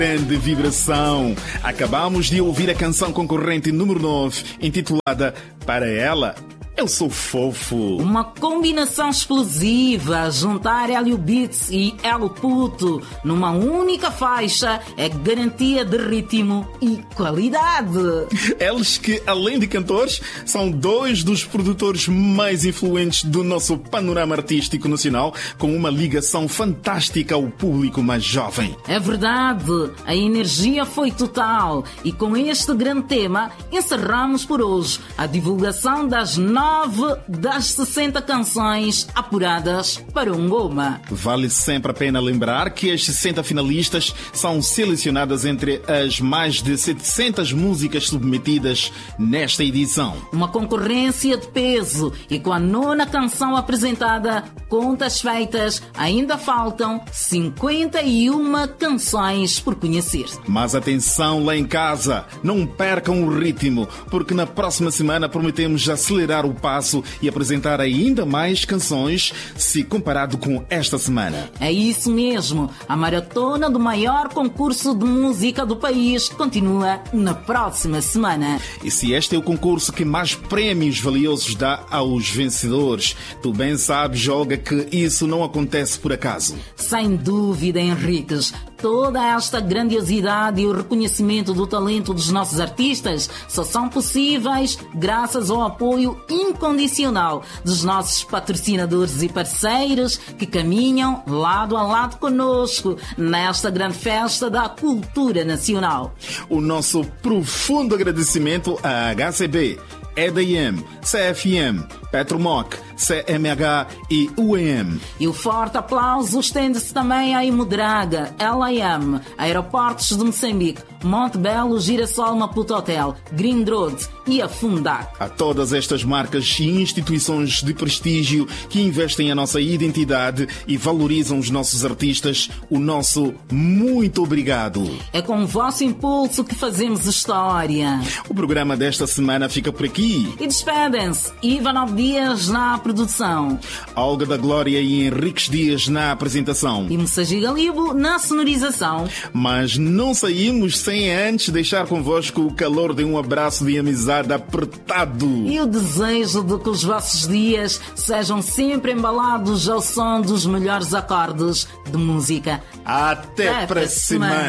grande vibração. Acabamos de ouvir a canção concorrente número 9, intitulada Para Ela, Eu Sou Fofo. Uma combinação explosiva, juntar Hélio Beats e Elo Puto numa única faixa é garantia de ritmo e qualidade. Eles que, além de cantores, são dois dos produtores mais influentes do nosso panorama artístico nacional, com uma ligação fantástica ao público mais jovem. É verdade, a energia foi total e com este grande tema encerramos por hoje a divulgação das 9 das 60 canções apuradas para um Goma. Vale sempre a pena lembrar que as 60 finalistas são selecionadas entre as mais de 700 músicas submetidas nesta edição. Uma concorrência de peso e com a 9ª canção apresentada, contas feitas, ainda faltam 51 canções por conhecer. Mas atenção lá em casa, não percam o ritmo, porque na próxima semana prometemos acelerar o passo e apresentar ainda mais canções se comparado com esta semana. É isso mesmo, a maratona do maior concurso de música do país continua na próxima semana. E se este é o concurso que mais prémios valiosos dá aos vencedores, tu bem sabes, Olga, que isso não acontece por acaso. Sem dúvida, Henriques. Toda esta grandiosidade e o reconhecimento do talento dos nossos artistas só são possíveis graças ao apoio incondicional dos nossos patrocinadores e parceiros que caminham lado a lado conosco nesta grande festa da cultura nacional. O nosso profundo agradecimento à HCB, EDM, CFM, Petromoc, CMH e UEM. E o forte aplauso estende-se também à Imodraga, LAM, Aeroportos de Moçambique, Monte Belo, Girassol, Maputo Hotel, Green Road e a Fundac. A todas estas marcas e instituições de prestígio que investem a nossa identidade e valorizam os nossos artistas, o nosso muito obrigado. É com o vosso impulso que fazemos história. O programa desta semana fica por aqui. E despedem-se Ivanov Dias na produção, Olga da Glória e Henriques Dias na apresentação e Messagi Galibo na sonorização. Mas não saímos sem antes deixar convosco o calor de um abraço de amizade apertado e o desejo de que os vossos dias sejam sempre embalados ao som dos melhores acordes de música. Até para a semana.